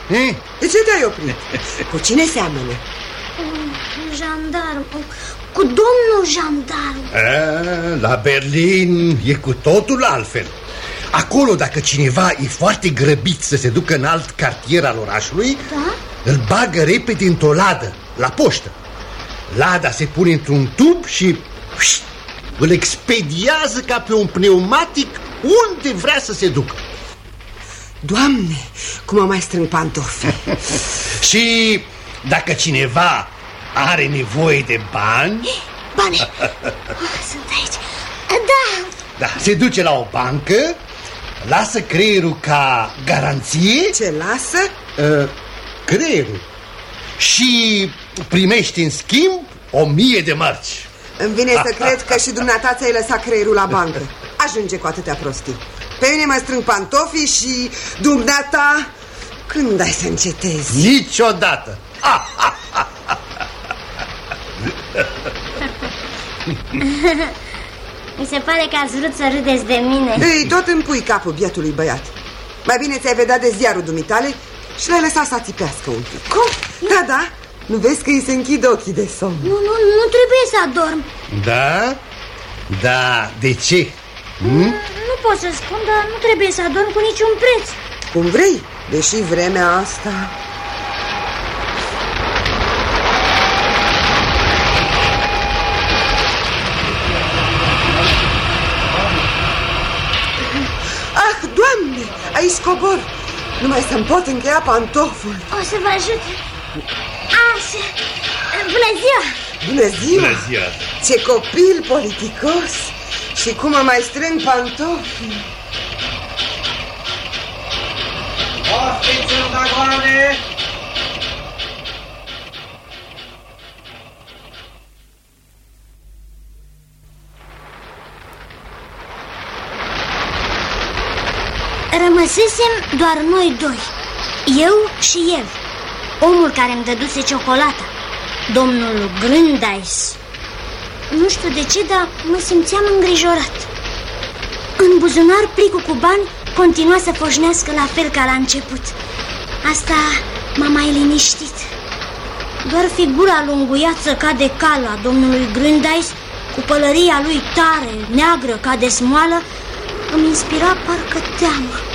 De ce te-ai oprit? Cu cine seamănă? Jandarm, cu domnul jandarm. La Berlin e cu totul altfel. Acolo, dacă cineva e foarte grăbit să se ducă în alt cartier al orașului, îl bagă repede într-o ladă, la poștă. Lada se pune într-un tub și îl expediază ca pe un pneumatic unde vrea să se ducă. Doamne, cum mai strâng pantofi. Și dacă cineva are nevoie de bani... Bani! Sunt aici. Da, se duce la o bancă, lasă creierul ca garanție. Ce lasă? Creierul. Și primești în schimb 1000 de marci. Îmi vine să cred că și dumneata ți-ai lăsat creierul la bancă. Ajunge cu atâtea prostii. Pe mine mă strâng pantofii și dumneata... Când ai să încetezi? Niciodată. Mi se pare că ați vrut să râdeți de mine. Ei, tot îmi pui capul bietului băiat. Mai bine ți-ai vedea de ziarul dumitale și l-ai lăsat să țipească un pic. Cum? Da, nu vezi că îi se închid ochii de somn? Nu trebuie să adorm. Da? Da, de ce? Nu pot să spun, dar nu trebuie să adorm cu niciun preț. Cum vrei, deși vremea asta... Ah, Doamne, aici scobor. Numai să-mi pot încheia pantoful. O să vă ajut. Așa. Bună ziua! Bună ziua! Bună ziua! Ce copil politicos! Și cum mă mai strâng pantofii! Ofiți în vagoane! Rămăsesem doar noi doi, eu și el, omul care îmi dăduse ciocolata, domnul Grândais. Nu știu de ce, dar mă simțeam îngrijorat. În buzunar, plicul cu bani continua să foșnească la fel ca la început. Asta m-a mai liniștit. Doar figura lunguiață ca de cal a domnului Grândais, cu pălăria lui tare, neagră ca de smoală, îmi inspira parcă teamă.